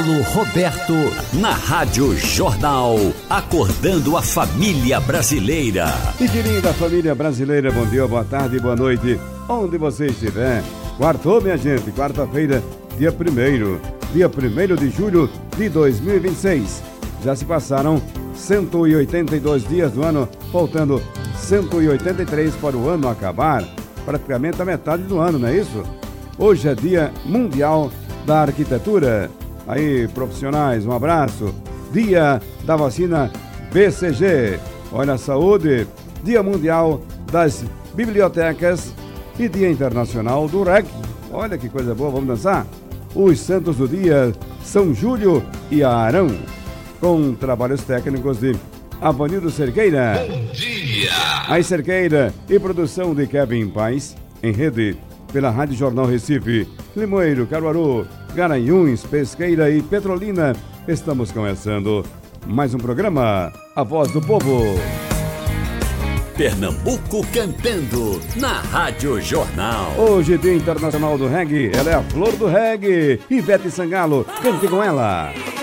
Paulo Roberto, na Rádio Jornal, acordando a família brasileira. E que linda família brasileira, bom dia, boa tarde, boa noite, onde você estiver. Quartou, minha gente, quarta-feira, dia 1º de julho de 2026. Já se passaram 182 dias do ano, faltando 183 para o ano acabar. Praticamente a metade do ano, não é isso? Hoje é Dia Mundial da Arquitetura. Aí, profissionais, um abraço. Dia da vacina BCG. Olha a saúde. Dia Mundial das Bibliotecas e Dia Internacional do REC. Olha que coisa boa, vamos dançar? Os santos do dia, São Júlio e Arão. Com trabalhos técnicos de Avanildo Cerqueira. Bom dia! A Cerqueira e produção de Kevin Paz, em rede pela Rádio Jornal Recife, Limoeiro, Caruaru, Garanhuns, Pesqueira e Petrolina. Estamos começando mais um programa, A Voz do Povo. Pernambuco cantando na Rádio Jornal. Hoje, Dia Internacional do Reggae, ela é a flor do reggae. Ivete Sangalo, cante com ela.